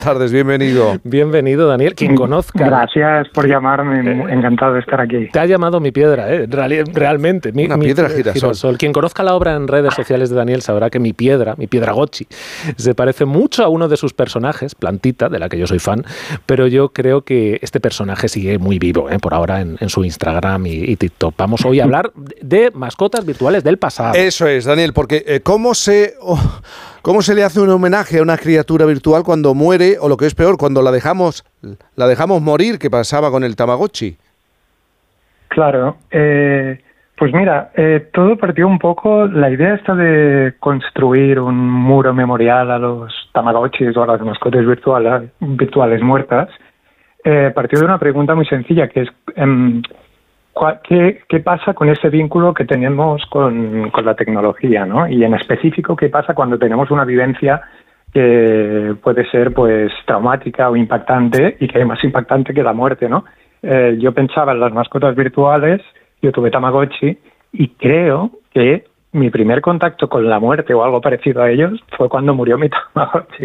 tardes, bienvenido. Bienvenido, Daniel. Quien conozca... Gracias por llamarme, encantado de estar aquí. Te ha llamado mi piedra, realmente. Una piedra girasol. Quien conozca la obra en redes sociales de Daniel sabrá que mi piedra Gochi, se parece mucho a uno de sus personajes, Plantita, de la que yo soy fan, pero yo creo que este personaje sigue muy vivo, por ahora en su Instagram y TikTok. Vamos hoy a hablar de mascotas virtuales del pasado. Eso es, Daniel, porque ¿cómo se le hace un homenaje a una criatura virtual cuando muere, o lo que es peor, cuando la dejamos morir, que pasaba con el Tamagotchi? Claro, pues mira, todo partió un poco, la idea esta de construir un muro memorial a los Tamagotchis o a las mascotas virtuales muertas, partió de una pregunta muy sencilla, que es ¿qué pasa con ese vínculo que tenemos con la tecnología, ¿no? Y en específico, ¿qué pasa cuando tenemos una vivencia que puede ser pues traumática o impactante, y que es más impactante que la muerte, ¿no? Yo pensaba en las mascotas virtuales, yo tuve Tamagotchi, y creo que mi primer contacto con la muerte o algo parecido a ellos fue cuando murió mi Tamagotchi.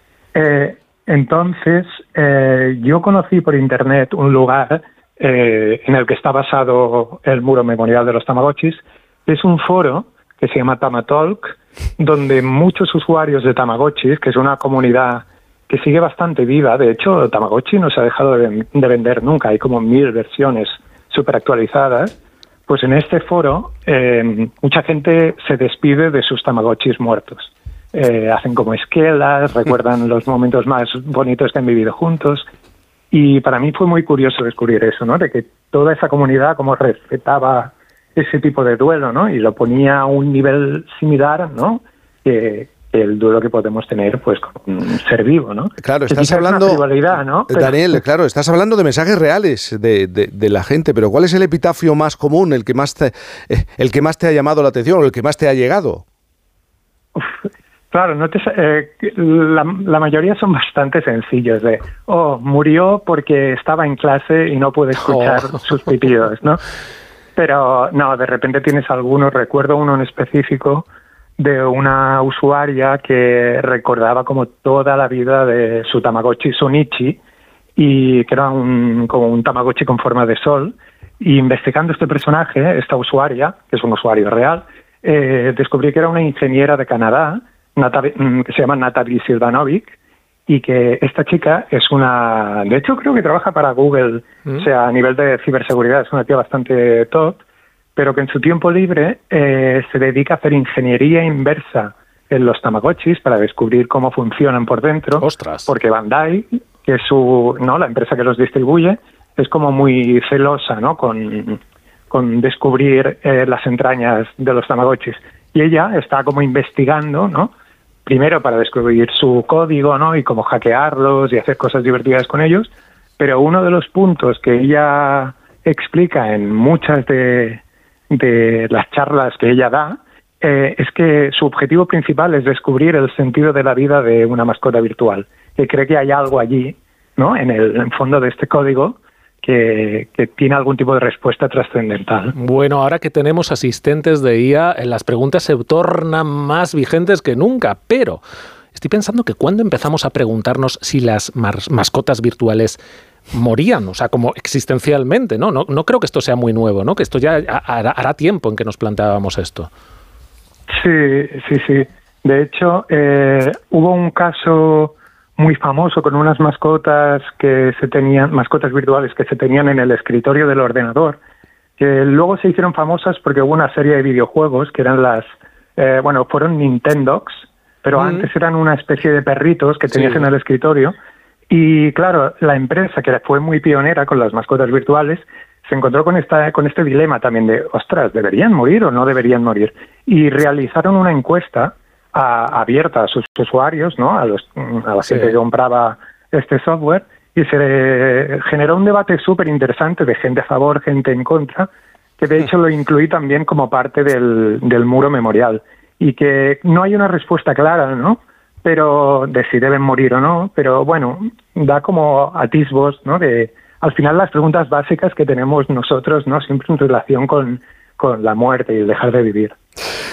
Entonces, yo conocí por internet un lugar en el que está basado el muro memorial de los Tamagotchis. Es un foro que se llama Tamatalk, donde muchos usuarios de Tamagotchis, que es una comunidad que sigue bastante viva, de hecho Tamagotchi no se ha dejado de vender nunca, hay como 1000 versiones súper actualizadas, pues en este foro mucha gente se despide de sus Tamagotchis muertos. Hacen como esquelas, recuerdan los momentos más bonitos que han vivido juntos. Y para mí fue muy curioso descubrir eso, ¿no? De que toda esa comunidad como respetaba ese tipo de duelo, ¿no? Y lo ponía a un nivel similar, ¿no? Que el duelo que podemos tener, pues, con un ser vivo, ¿no? Claro, estás hablando, ¿no? Daniel, claro, estás hablando de mensajes reales de la gente, pero ¿cuál es el epitafio más común, el que más te ha llamado la atención, o el que más te ha llegado? Claro, la mayoría son bastante sencillos, de murió porque estaba en clase y no pude escuchar sus pitidos, ¿no? Pero no, de repente tienes algunos, recuerdo uno en específico de una usuaria que recordaba como toda la vida de su Tamagotchi Sonichi, y que era como un Tamagotchi con forma de sol, y investigando este personaje, esta usuaria, que es un usuario real, descubrí que era una ingeniera de Canadá, que se llama Natalie Silvanovic, y que esta chica es de hecho creo que trabaja para Google, o sea, a nivel de ciberseguridad es una tía bastante top, pero que en su tiempo libre se dedica a hacer ingeniería inversa en los Tamagotchis para descubrir cómo funcionan por dentro. ¡Ostras! Porque Bandai, que es la empresa que los distribuye, es como muy celosa, ¿no? con descubrir las entrañas de los Tamagotchis. Y ella está como investigando, ¿no? Primero para descubrir su código, ¿no? Y cómo hackearlos y hacer cosas divertidas con ellos. Pero uno de los puntos que ella explica en muchas de las charlas que ella da es que su objetivo principal es descubrir el sentido de la vida de una mascota virtual. Que cree que hay algo allí, ¿no? En el fondo de este código que tiene algún tipo de respuesta trascendental. Bueno, ahora que tenemos asistentes de IA, las preguntas se tornan más vigentes que nunca, pero estoy pensando que cuando empezamos a preguntarnos si las mascotas virtuales morían, o sea, como existencialmente, ¿no? No creo que esto sea muy nuevo, ¿no? Que esto ya hará tiempo en que nos planteábamos esto. Sí. De hecho, hubo un caso muy famoso con unas mascotas mascotas virtuales que se tenían en el escritorio del ordenador, que luego se hicieron famosas porque hubo una serie de videojuegos que eran fueron Nintendogs, pero antes eran una especie de perritos que tenías en el escritorio. Y claro, la empresa, que fue muy pionera con las mascotas virtuales, se encontró con este dilema también de, ostras, ¿deberían morir o no deberían morir? Y realizaron una encuesta abierta a sus usuarios, ¿no? A la gente que compraba este software, y se generó un debate súper interesante de gente a favor, gente en contra, que de hecho lo incluí también como parte del muro memorial, y que no hay una respuesta clara, ¿no? Pero de si deben morir o no, pero bueno, da como atisbos, ¿no? De al final las preguntas básicas que tenemos nosotros, ¿no? Siempre en relación con la muerte y el dejar de vivir.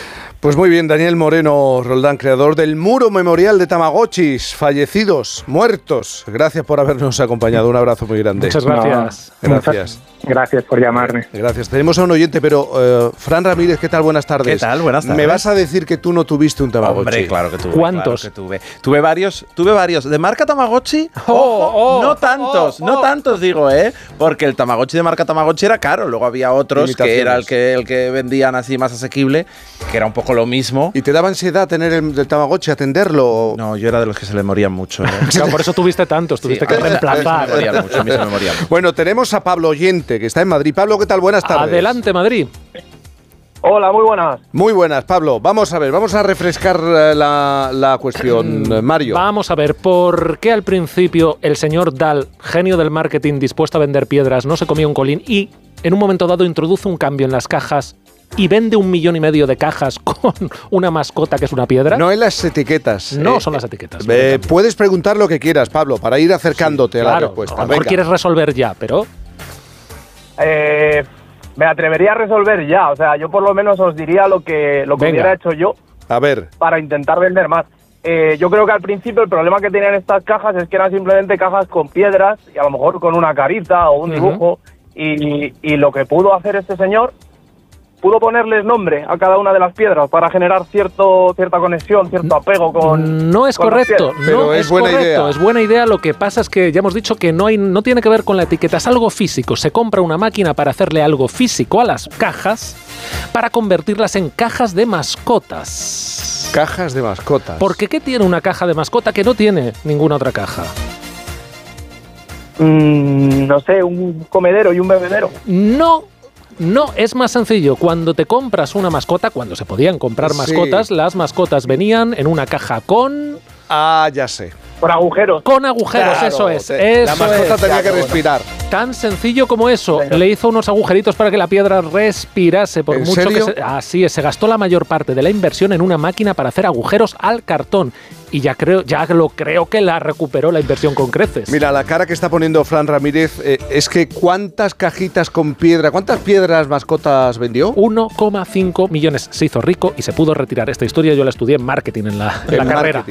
Pues muy bien, Daniel Moreno Roldán, creador del muro memorial de Tamagotchis, fallecidos, muertos. Gracias por habernos acompañado. Un abrazo muy grande. Muchas gracias. Gracias. Gracias por llamarme. Gracias. Tenemos a un oyente, pero Fran Ramírez, ¿qué tal? Buenas tardes. ¿Qué tal? Buenas tardes. ¿Me vas a decir que tú no tuviste un Tamagotchi? Hombre, claro que tuve. ¿Cuántos? Claro que tuve varios. ¿De marca Tamagotchi? No tantos digo, porque el Tamagotchi de marca Tamagotchi era caro. Luego había otros que era el que vendían así más asequible, que era un poco lo mismo. ¿Y te daba ansiedad tener el Tamagotchi, atenderlo? No, yo era de los que se le morían mucho. Claro, por eso tuviste tantos, tuviste que reemplazar. A mí se me morían mucho. Bueno, tenemos a Pablo Oyente, que está en Madrid. Pablo, ¿qué tal? Buenas tardes. Adelante, Madrid. Hola, muy buenas. Muy buenas, Pablo. Vamos a ver, vamos a refrescar la cuestión, Mario. Vamos a ver, ¿por qué al principio el señor Dahl, genio del marketing dispuesto a vender piedras, no se comía un colín y en un momento dado introduce un cambio en las cajas y vende 1,5 millones de cajas con una mascota que es una piedra? No en las etiquetas. No son las etiquetas. Puedes preguntar lo que quieras, Pablo, para ir acercándote a la respuesta. A lo mejor quieres resolver ya, pero... Me atrevería a resolver ya. O sea, yo por lo menos os diría lo que hubiera hecho yo. A ver. Para intentar vender más. Yo creo que al principio el problema que tenían estas cajas es que eran simplemente cajas con piedras y a lo mejor con una carita o un dibujo. Y lo que pudo hacer este señor, pudo ponerles nombre a cada una de las piedras para generar cierta conexión, cierto apego con... No es correcto, pero es buena idea. Es buena idea. Lo que pasa es que ya hemos dicho que no tiene que ver con la etiqueta, es algo físico. Se compra una máquina para hacerle algo físico a las cajas para convertirlas en cajas de mascotas. Cajas de mascotas. Porque ¿qué tiene una caja de mascota que no tiene ninguna otra caja? No sé, un comedero y un bebedero. No, es más sencillo. Cuando te compras una mascota, cuando se podían comprar mascotas, las mascotas venían en una caja con... Ah, ya sé. Con agujeros. Con agujeros, Claro, eso es. La mascota tenía que respirar. Tan sencillo como eso. Venga. Le hizo unos agujeritos para que la piedra respirase. Por ¿En mucho serio? Así es, se gastó la mayor parte de la inversión en una máquina para hacer agujeros al cartón. Y ya creo que la recuperó la inversión con creces. Mira, la cara que está poniendo Fran Ramírez es que ¿cuántas cajitas con piedra, cuántas piedras mascotas vendió? 1,5 millones. Se hizo rico y se pudo retirar. Esta historia yo la estudié en marketing en la carrera.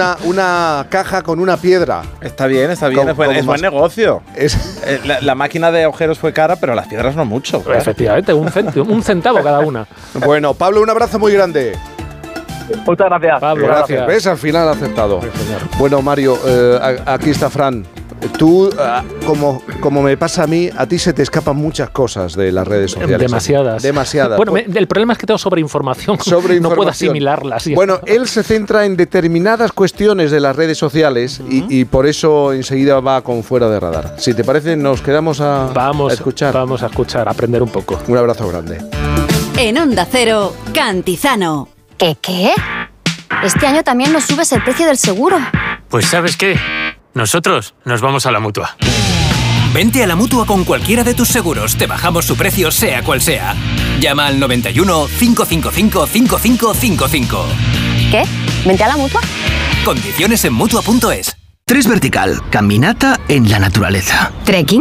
Una caja con una piedra. Está bien. Es buen negocio. La máquina de agujeros fue cara, pero las piedras no mucho. Claro. Efectivamente, un centavo cada una. Bueno, Pablo, un abrazo muy grande. Muchas gracias. Pablo, gracias. ¿Ves? Al final ha aceptado. Bueno, Mario, aquí está Fran. Tú, como me pasa a mí, a ti se te escapan muchas cosas de las redes sociales. Demasiadas. Bueno, el problema es que tengo sobreinformación. No puedo asimilarlas. Bueno, él se centra en determinadas cuestiones de las redes sociales y por eso enseguida va con Fuera de Radar. Si te parece, nos quedamos a escuchar. Vamos a escuchar, a aprender un poco. Un abrazo grande. En Onda Cero, Cantizano. ¿Qué? Este año también nos subes el precio del seguro. Pues ¿sabes qué? Nosotros nos vamos a la Mutua. Vente a la Mutua con cualquiera de tus seguros. Te bajamos su precio sea cual sea. Llama al 91 555 5555. ¿Qué? ¿Vente a la Mutua? Condiciones en Mutua.es. 3 vertical, caminata en la naturaleza. ¿Trekking?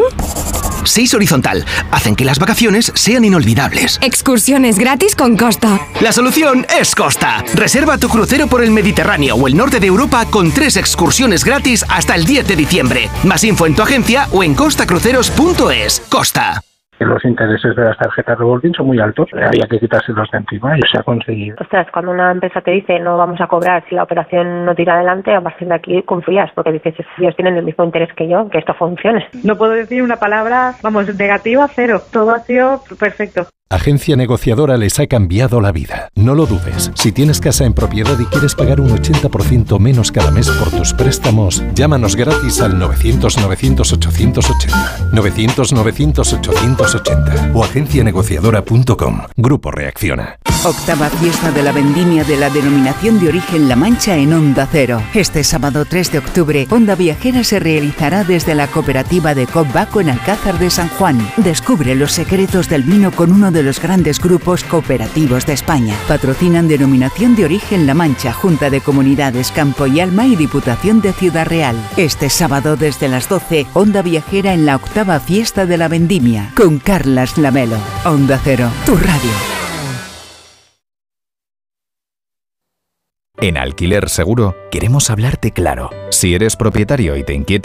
6 horizontal, hacen que las vacaciones sean inolvidables. Excursiones gratis con Costa. La solución es Costa. Reserva tu crucero por el Mediterráneo o el norte de Europa con 3 excursiones gratis hasta el 10 de diciembre. Más info en tu agencia o en costacruceros.es. Costa. Los intereses de las tarjetas revolving son muy altos, había que quitárselos de encima y se ha conseguido. Ostras, cuando una empresa te dice no vamos a cobrar si la operación no tira adelante, a partir de aquí confías, porque dices, ellos tienen el mismo interés que yo, que esto funcione. No puedo decir una palabra, negativa, cero. Todo ha sido perfecto. Agencia Negociadora les ha cambiado la vida. No lo dudes. Si tienes casa en propiedad y quieres pagar un 80% menos cada mes por tus préstamos, llámanos gratis al 900-900-880. 900-900-880 o agencianegociadora.com. Grupo Reacciona. Octava fiesta de la vendimia de la denominación de origen La Mancha en Onda Cero. Este sábado 3 de octubre, Onda Viajera se realizará desde la cooperativa de Cop Baco en Alcázar de San Juan. Descubre los secretos del vino con uno de los grandes grupos cooperativos de España. Patrocinan Denominación de Origen La Mancha, Junta de Comunidades Campo y Alma y Diputación de Ciudad Real. Este sábado desde las 12, Onda Viajera en la octava fiesta de la vendimia, con Carlas Lamelo. Onda Cero, tu radio. En Alquiler Seguro queremos hablarte claro. Si eres propietario y te inquieta